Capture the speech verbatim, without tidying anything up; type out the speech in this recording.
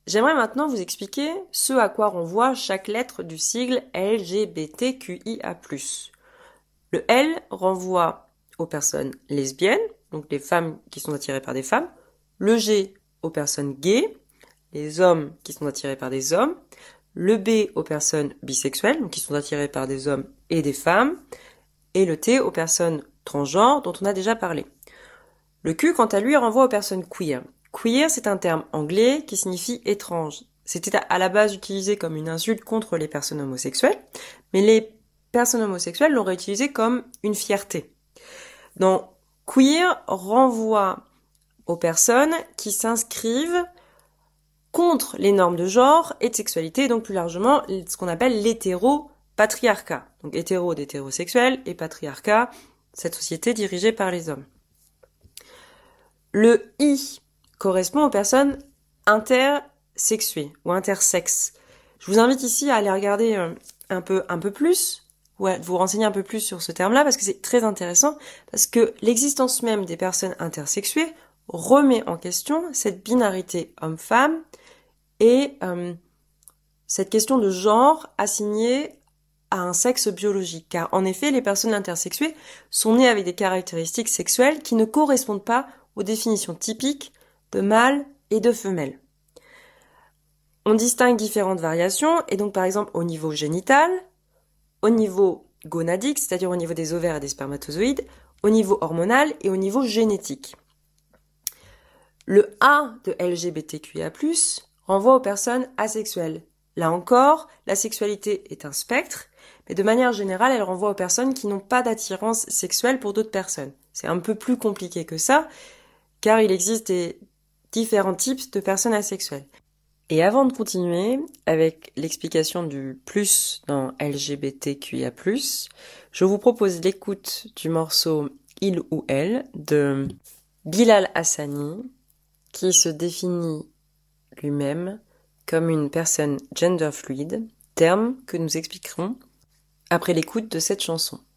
J'aimerais maintenant vous expliquer ce à quoi renvoie chaque lettre du sigle L G B T Q I A plus. Le L renvoie aux personnes lesbiennes, donc les femmes qui sont attirées par des femmes. Le G aux personnes gays, les hommes qui sont attirés par des hommes. Le B aux personnes bisexuelles, donc qui sont attirées par des hommes et des femmes. Et le T aux personnes transgenres dont on a déjà parlé. Le Q, quant à lui, renvoie aux personnes queer. Queer, c'est un terme anglais qui signifie étrange. C'était à la base utilisé comme une insulte contre les personnes homosexuelles, mais les personnes homosexuelles l'ont réutilisé comme une fierté. Donc, queer renvoie aux personnes qui s'inscrivent contre les normes de genre et de sexualité, donc plus largement ce qu'on appelle l'hétéro-patriarcat. Donc hétéro d'hétérosexuel et patriarcat, cette société dirigée par les hommes. Le I correspond aux personnes intersexuées ou intersexes. Je vous invite ici à aller regarder un peu, un peu plus, ou à vous renseigner un peu plus sur ce terme-là, parce que c'est très intéressant, parce que l'existence même des personnes intersexuées remet en question cette binarité homme-femme et euh, cette question de genre assignée à un sexe biologique. Car en effet, les personnes intersexuées sont nées avec des caractéristiques sexuelles qui ne correspondent pas aux définitions typiques de mâle et de femelle. On distingue différentes variations, et donc par exemple au niveau génital, au niveau gonadique, c'est-à-dire au niveau des ovaires et des spermatozoïdes, au niveau hormonal et au niveau génétique. Le A de L G B T Q I A plus, renvoie aux personnes asexuelles. Là encore, la sexualité est un spectre, mais de manière générale, elle renvoie aux personnes qui n'ont pas d'attirance sexuelle pour d'autres personnes. C'est un peu plus compliqué que ça, car il existe des différents types de personnes asexuelles. Et avant de continuer avec l'explication du plus dans L G B T Q I A plus, je vous propose l'écoute du morceau Il ou Elle de Bilal Hassani, qui se définit lui-même comme une personne gender fluide, terme que nous expliquerons après l'écoute de cette chanson.